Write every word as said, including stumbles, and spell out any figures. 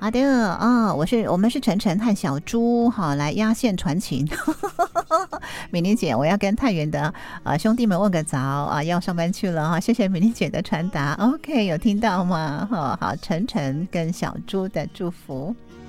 好的啊、哦，我是我们是晨晨和小猪，好来压线传情。美玲姐，我要跟太原的呃兄弟们问个早啊，要上班去了哈，谢谢美玲姐的传达。OK， 有听到吗？哈，好，晨晨跟小猪的祝福。